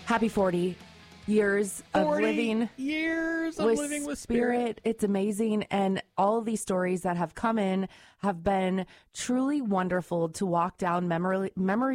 Happy 40 years of living with Spirit. It's amazing. And all of these stories that have come in have been truly wonderful to walk down memory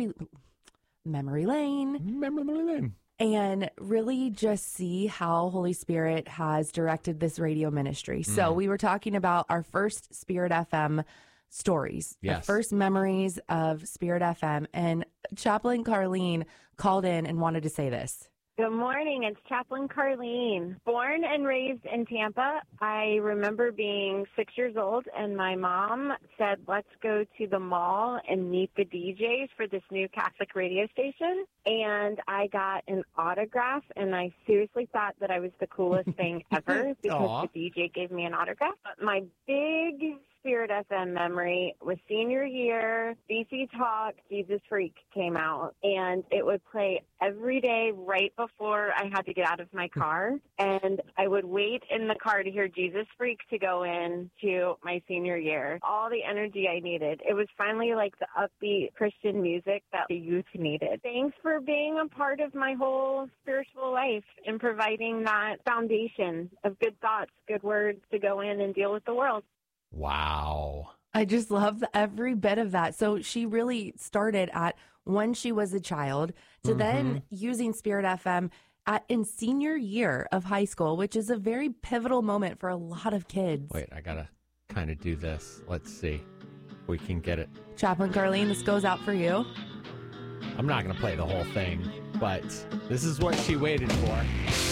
lane. And really just see how Holy Spirit has directed this radio ministry. So we were talking about our first Spirit FM stories, the first memories of Spirit FM. And Chaplain Carlene called in and wanted to say this. Good morning. It's Chaplain Carlene. Born and raised in Tampa, I remember being 6 years old, and my mom said, let's go to the mall and meet the DJs for this new Catholic radio station. And I got an autograph, and I seriously thought that I was the coolest thing ever because the DJ gave me an autograph. But my big Spirit FM memory was senior year, BC Talk, Jesus Freak came out, and it would play every day right before I had to get out of my car, and I would wait in the car to hear Jesus Freak to go in to my senior year. All the energy I needed. It was finally like the upbeat Christian music that the youth needed. Thanks for being a part of my whole spiritual life and providing that foundation of good thoughts, good words to go in and deal with the world. Wow. I just love every bit of that. So she really started at when she was a child to then using Spirit FM in senior year of high school, which is a very pivotal moment for a lot of kids. Wait, I got to kind of do this. Let's see if we can get it. Chaplain Carlene, this goes out for you. I'm not going to play the whole thing, but this is what she waited for.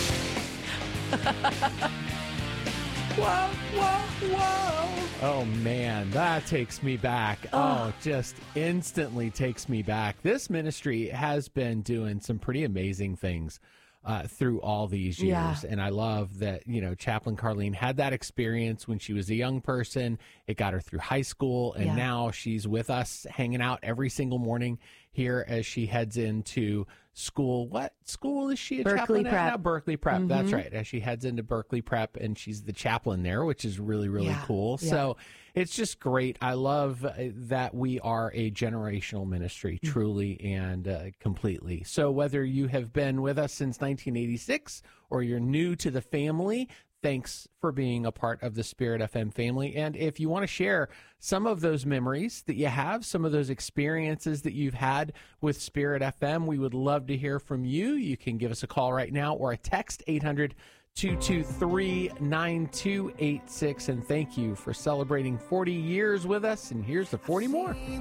Whoa, whoa, whoa. Oh, man, that takes me back. Oh, just instantly takes me back. This ministry has been doing some pretty amazing things through all these years. Yeah. And I love that, Chaplain Carlene had that experience when she was a young person. It got her through high school. And now she's with us hanging out every single morning here as she heads into school. What school is she? Berkeley Prep. Now? Berkeley Prep. That's right. As she heads into Berkeley Prep, and she's the chaplain there, which is really, really cool. Yeah. So it's just great. I love that we are a generational ministry, truly and completely. So whether you have been with us since 1986 or you're new to the family, thanks for being a part of the Spirit FM family. And if you want to share some of those memories that you have, some of those experiences that you've had with Spirit FM, we would love to hear from you. You can give us a call right now or a text 800-223-9286. And thank you for celebrating 40 years with us. And here's the 40 more.